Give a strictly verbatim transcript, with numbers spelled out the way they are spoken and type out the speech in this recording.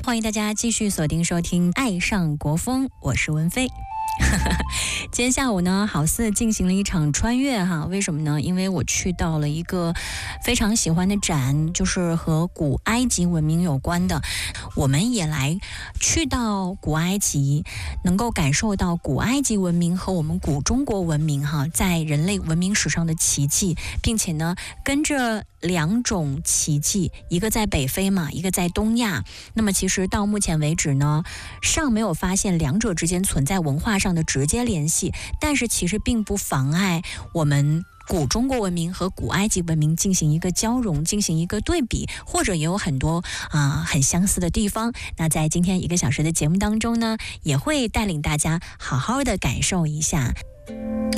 欢迎大家继续锁定收听《爱上国风》，我是文飞。今天下午呢，好似进行了一场穿越哈，为什么呢？因为我去到了一个非常喜欢的展，就是和古埃及文明有关的。我们也来去到古埃及，能够感受到古埃及文明和我们古中国文明哈，在人类文明史上的奇迹，并且呢，跟着两种奇迹，一个在北非嘛，一个在东亚。那么其实到目前为止呢，尚没有发现两者之间存在文化上的直接联系，但是其实并不妨碍我们古中国文明和古埃及文明进行一个交融，进行一个对比，或者也有很多啊、呃、很相似的地方。那在今天一个小时的节目当中呢，也会带领大家好好的感受一下。